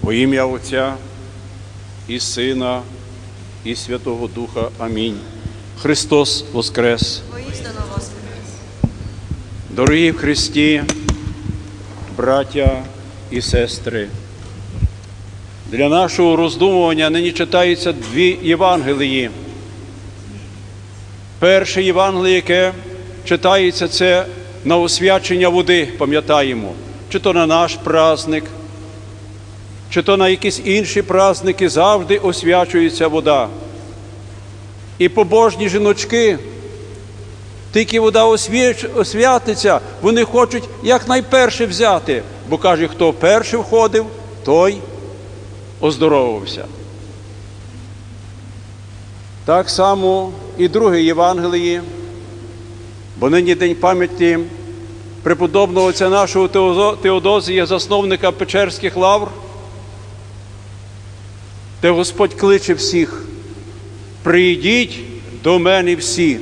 Во ім'я Отця і Сина, і Святого Духа. Амінь. Христос воскрес! Воістину воскрес! Дорогі в Христі, браття і сестри, для нашого роздумування нині читаються дві Євангелії. Перше Євангеліє, яке читається, це на освячення води, пам'ятаємо, чи то на наш праздник, чи то на якісь інші праздники завжди освячується вода. І побожні жіночки, тільки вода освятиться, вони хочуть якнайперше взяти, бо каже, хто перший входив, той оздоровився. Так само і друге Євангеліє, бо нині день пам'яті преподобного отця нашого Теодозія, засновника Печерських лавр, де Господь кличе всіх: прийдіть до мене всі.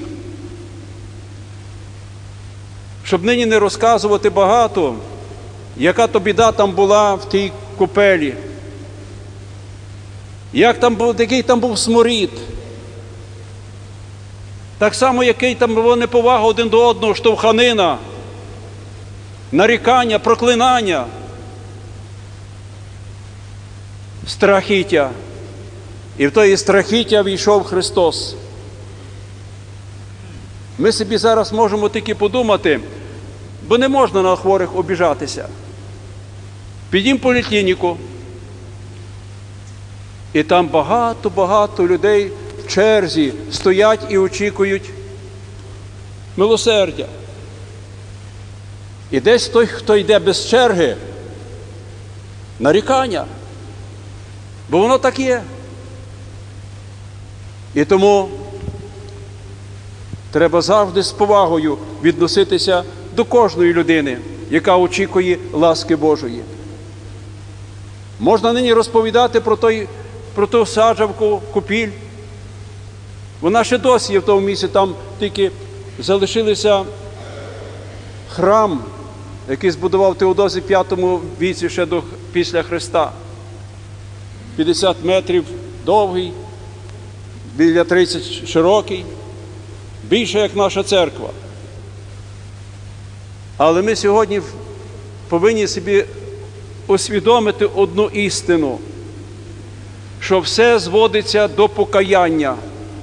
Щоб нині не розказувати багато, яка то біда там була в тій купелі, який там був сморід, так само, який там була неповага один до одного, штовханина, нарікання, проклинання, страхіття. І в тої страхіття війшов Христос. Ми собі зараз можемо тільки подумати, бо не можна на хворих обіжатися. Підіймо в поліклініку, і там багато людей в черзі стоять і очікують милосердя. І десь той, хто йде без черги, нарікання. Бо воно так є. І тому треба завжди з повагою відноситися до кожної людини, яка очікує ласки Божої. Можна нині розповідати про ту саджавку, купіль. Вона ще досі є в тому місці, там тільки залишилися храм, який збудував Теодозій в V віці ще після Христа. 50 метрів довгий, біля 30 широкий, більше, як наша церква. Але ми сьогодні повинні собі усвідомити одну істину, що все зводиться до покаяння.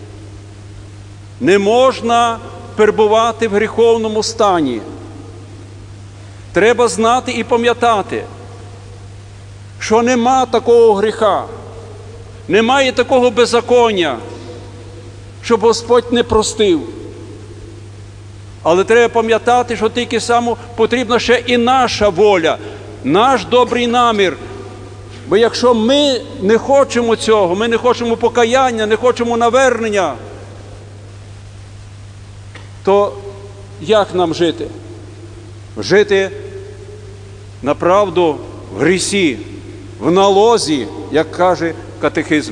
Не можна перебувати в гріховному стані. Треба знати і пам'ятати, що нема такого гріха, немає такого беззаконня, щоб Господь не простив. Але треба пам'ятати, що тільки само потрібна ще і наша воля, наш добрий намір. Бо якщо ми не хочемо цього, ми не хочемо покаяння, не хочемо навернення, то як нам жити? Жити направду в грісі, в налозі, як каже катехизм.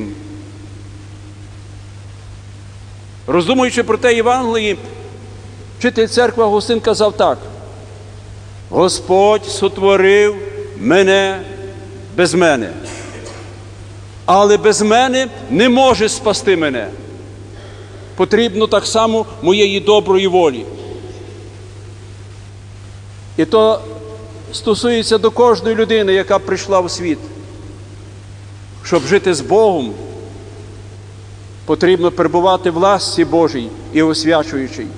Роздумуючи про те Євангеліє, вчитель церкви Августин казав так: Господь сотворив мене без мене, але без мене не може спасти мене. Потрібно так само моєї доброї волі. І то стосується до кожної людини, яка прийшла в світ. Щоб жити з Богом, потрібно перебувати в ласці Божій і освячуючій.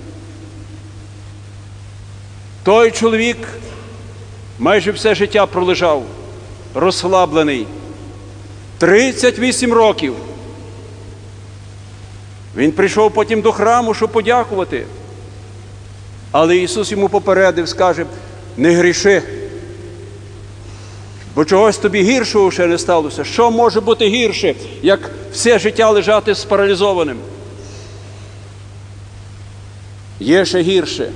Той чоловік майже все життя пролежав, розслаблений. 38 років. Він прийшов потім до храму, щоб подякувати. Але Ісус йому попередив, скаже: не гріши, бо чогось тобі гіршого ще не сталося. Що може бути гірше, як все життя лежати спаралізованим? Є ще гірше.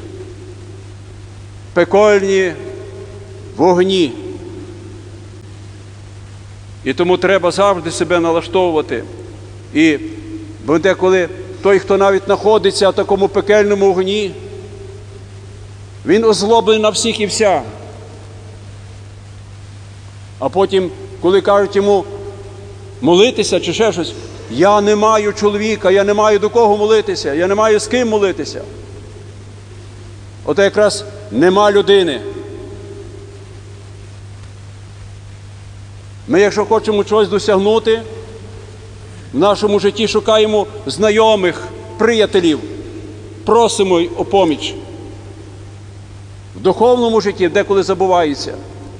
Пекельні вогні. І тому треба завжди себе налаштовувати. І бо деколи той, хто навіть знаходиться в такому пекельному вогні, він озлоблений на всіх і вся. А потім коли кажуть йому молитися чи ще щось, я не маю чоловіка, я не маю до кого молитися, я не маю з ким молитися. Ото якраз нема людини. Ми, якщо хочемо чогось досягнути, в нашому житті шукаємо знайомих, приятелів, просимо о поміч. В духовному житті деколи забувається.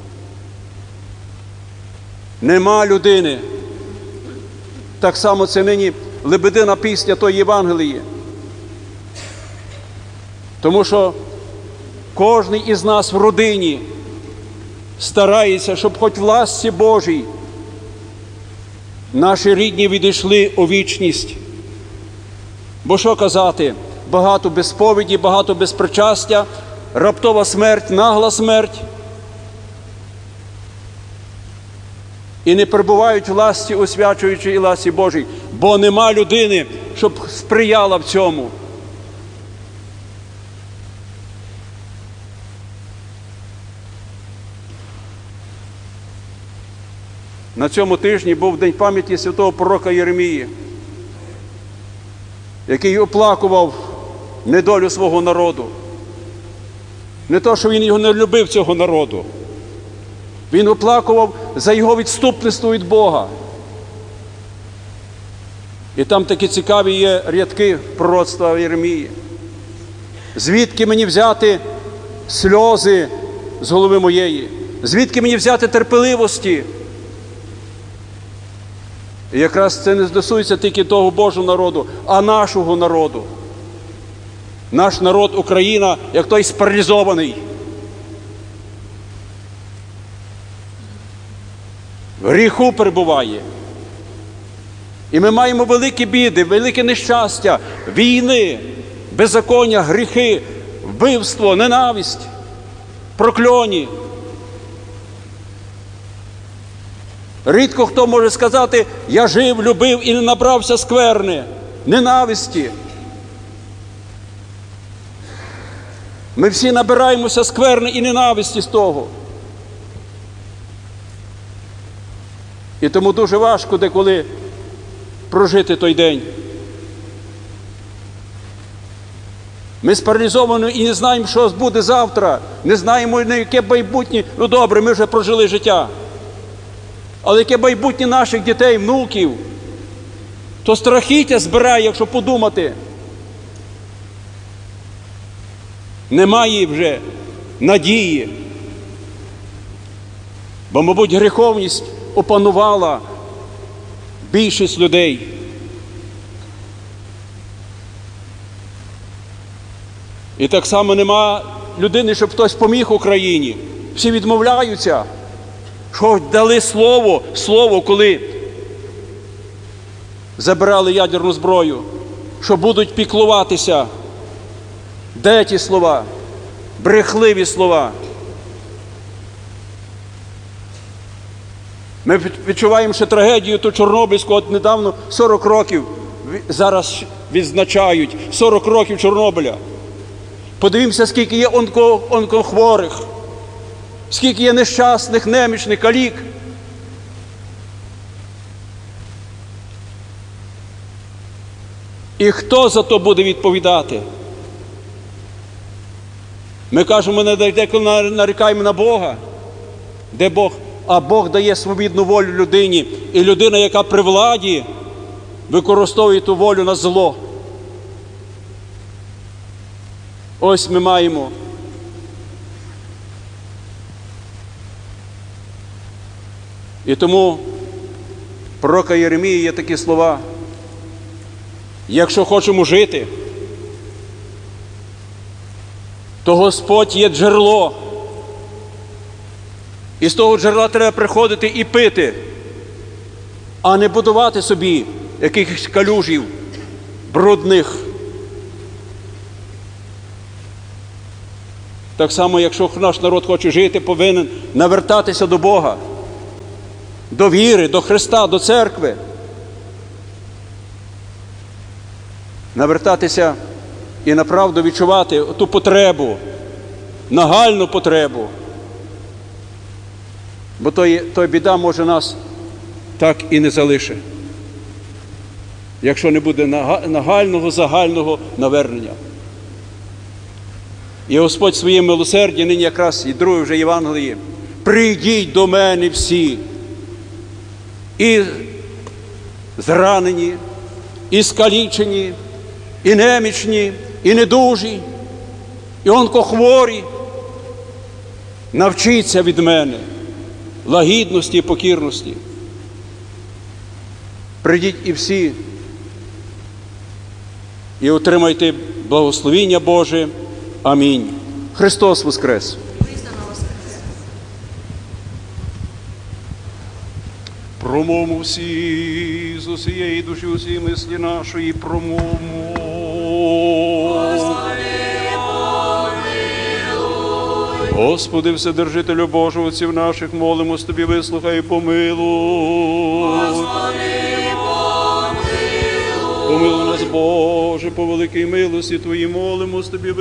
Нема людини. Так само це нині лебедина пісня тої Євангелії. Тому що кожен із нас в родині старається, щоб хоч в ласці Божій наші рідні відійшли у вічність. Бо що казати? Багато без сповіді, багато без причастя, раптова смерть, нагла смерть. І не перебувають в ласці освячуючій і ласці Божій, бо нема людини, щоб сприяла в цьому. На цьому тижні був День пам'яті святого пророка Єремії, який оплакував недолю свого народу. Не то, що він його не любив, цього народу. Він оплакував за його відступництво від Бога. І там такі цікаві є рядки пророцтва Єремії. Звідки мені взяти сльози з голови моєї? Звідки мені взяти терпеливості? І якраз це не стосується тільки того Божого народу, а нашого народу. Наш народ, Україна, як той спаралізований. В гріху перебуває. І ми маємо великі біди, велике нещастя, війни, беззаконня, гріхи, вбивство, ненависть, прокльоні. Рідко хто може сказати, я жив, любив і не набрався скверни, ненависті. Ми всі набираємося скверни і ненависті з того. І тому дуже важко деколи прожити той день. Ми спаралізовані і не знаємо, що буде завтра. Не знаємо, на яке майбутнє. Ну добре, ми вже прожили життя. Але яке майбутнє наших дітей, внуків, то страхіття збирає, якщо подумати. Немає вже надії. Бо, мабуть, гріховність опанувала більшість людей. І так само нема людини, щоб хтось поміг Україні. Всі відмовляються, що дали слово, коли забирали ядерну зброю, що будуть піклуватися. Де ті слова? Брехливі слова. Ми відчуваємо ще трагедію ту Чорнобильську, от недавно 40 років зараз відзначають, 40 років Чорнобиля. Подивімося, скільки є онкохворих, скільки є нещасних, немічних, калік. І хто за то буде відповідати? Ми кажемо, не деколи нарікаємо на Бога. Де Бог? А Бог дає свобідну волю людині. І людина, яка при владі, використовує ту волю на зло. Ось ми маємо. І тому пророка Єремії є такі слова. Якщо хочемо жити, то Господь є джерело. І з того джерела треба приходити і пити, а не будувати собі якихось калюжів брудних. Так само, якщо наш народ хоче жити, повинен навертатися до Бога, до віри, до Христа, до церкви. Навертатися і направду відчувати ту потребу, нагальну потребу Бо той біда може нас так і не залишить, якщо не буде нагального, загального навернення. І Господь своє милосердя, нині якраз і друге вже Євангеліє: прийдіть до мене всі, і зранені, і скалічені, і немічні, і недужі, і онкохворі. Навчіться від мене лагідності і покірності. Прийдіть і всі, і отримайте благословіння Боже. Амінь. Христос воскрес! Промовмо всі з усієї душі, усі мислі нашої, промовмо. Господи, Вседержителю Божий, отців наших, молимось Тобі, вислухай і помилуй. Помилуй нас, Боже, по великій милості Твоїй, молимось Тобі,